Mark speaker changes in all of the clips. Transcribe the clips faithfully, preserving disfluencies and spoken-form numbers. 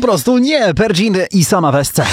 Speaker 1: prostu nie. Pergin i sama w S C.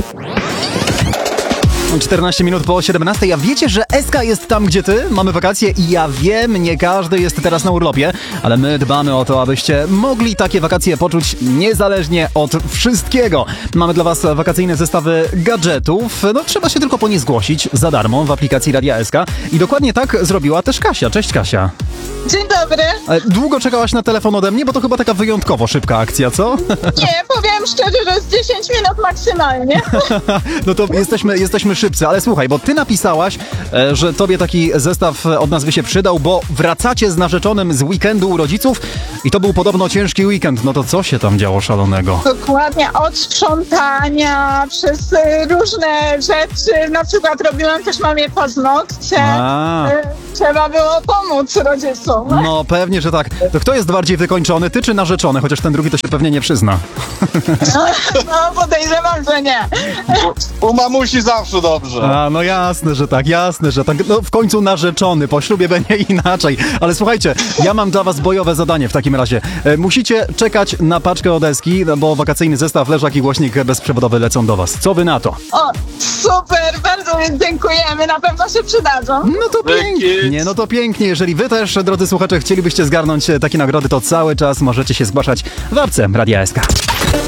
Speaker 1: czternaście minut po siedemnastej, a wiecie, że S K jest tam, gdzie ty? Mamy wakacje i ja wiem, nie każdy jest teraz na urlopie, ale my dbamy o to, abyście mogli takie wakacje poczuć niezależnie od wszystkiego. Mamy dla was wakacyjne zestawy gadżetów, no trzeba się tylko po nie zgłosić za darmo w aplikacji Radia S K i dokładnie tak zrobiła też Kasia. Cześć Kasia.
Speaker 2: Dzień dobry.
Speaker 1: Długo czekałaś na telefon ode mnie, bo to chyba taka wyjątkowo szybka akcja, co?
Speaker 2: Nie, powiem szczerze, że z dziesięć minut maksymalnie.
Speaker 1: No to jesteśmy, jesteśmy szybcy, ale słuchaj, bo ty napisałaś, e, że tobie taki zestaw od nas by się przydał, bo wracacie z narzeczonym z weekendu u rodziców i to był podobno ciężki weekend. No to co się tam działo szalonego?
Speaker 2: Dokładnie, od sprzątania przez y, różne rzeczy. Na przykład robiłam też mamie paznokcie.
Speaker 1: A.
Speaker 2: Y, Trzeba było pomóc rodzicom.
Speaker 1: No pewnie, że tak. To kto jest bardziej wykończony, ty czy narzeczony? Chociaż ten drugi to się pewnie nie przyzna.
Speaker 2: No, no podejrzewam, że nie.
Speaker 3: U, u mamusi zawsze dobrze.
Speaker 1: A, no jasne, że tak, jasne, że tak. No w końcu narzeczony, po ślubie będzie inaczej. Ale słuchajcie, ja mam dla was bojowe zadanie w takim razie. E, musicie czekać na paczkę od Eski, bo wakacyjny zestaw, leżak i głośnik bezprzewodowy lecą do was. Co wy na to?
Speaker 2: O, super, bardzo dziękujemy, na pewno się przydadzą.
Speaker 1: No to pięknie. Nie, no to pięknie. Jeżeli wy też, drodzy słuchacze, chcielibyście zgarnąć takie nagrody, to cały czas możecie się zgłaszać w apce Radia S K.